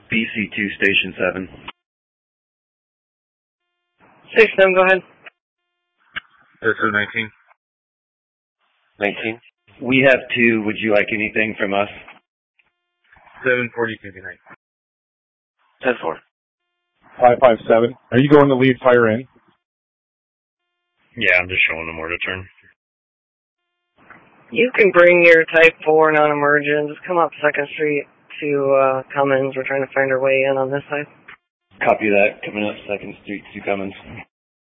BC2 Station 7. Station 7, go ahead. SO 19. 19. We have 2. Would you like anything from us? 740 59. 10-4. 557. Are you going to lead fire in? Yeah, I'm just showing them where to turn. You can bring your Type 4 non-emergent. Just come up 2nd Street to Cummins. We're trying to find our way in on this side. Copy that. Coming up 2nd Street to Cummins.